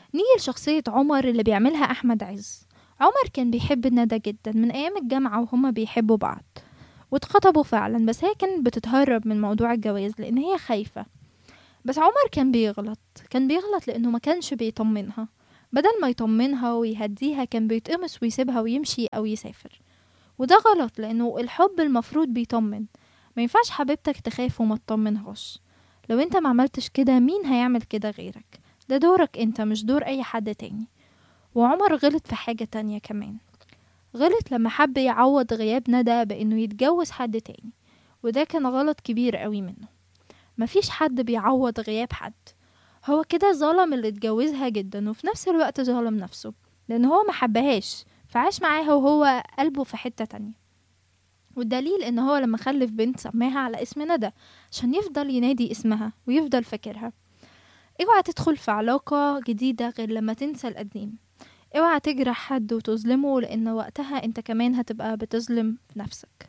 نيجي لشخصية عمر اللي بيعملها أحمد عز. عمر كان بيحب ندى جدا من أيام الجامعة وهما بيحبوا بعض، واتخطبوا فعلا، بس هي كانت بتتهرب من موضوع الجواز لأن هي خايفة. بس عمر كان بيغلط لأنه ما كانش بيطمنها. بدل ما يطمنها ويهديها كان بيتقمص ويسيبها ويمشي أو يسافر. وده غلط لأنه الحب المفروض بيطمن. ما ينفعش حبيبتك تخاف وما تطمنهاش. لو انت ما عملتش كده مين هيعمل كده غيرك؟ ده دورك انت مش دور اي حد تاني. وعمر غلط في حاجة تانية كمان. غلط لما حب يعوض غياب ندى بانه يتجوز حد تاني، وده كان غلط كبير قوي منه. مفيش حد بيعوض غياب حد. هو كده ظلم اللي اتجوزها جدا، وفي نفس الوقت ظلم نفسه، لان هو ما حبهاش فعاش معاها وهو قلبه في حتة تانية. والدليل ان هو لما خلف بنت سماها على اسم ندى عشان يفضل ينادي اسمها ويفضل فاكرها. اوعى تدخل في علاقة جديدة غير لما تنسى القديم. اوعى تجرح حد وتظلمه، لان وقتها انت كمان هتبقى بتظلم نفسك.